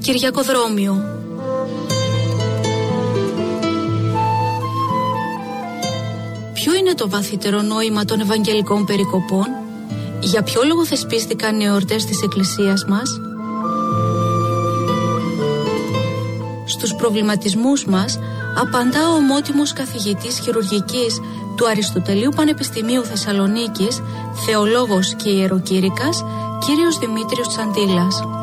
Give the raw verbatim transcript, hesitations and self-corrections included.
Κυριακοδρόμιο. Ποιο είναι το βαθύτερο νόημα των Ευαγγελικών περικοπών? Για ποιο λόγο θεσπίστηκαν οι εορτές της Εκκλησίας μας? Στους προβληματισμούς μας απαντά ο ομότιμος καθηγητής χειρουργικής του Αριστοτελείου Πανεπιστημίου Θεσσαλονίκης, θεολόγος και ιεροκήρυκας, κύριος Δημήτριος Τσαντήλας.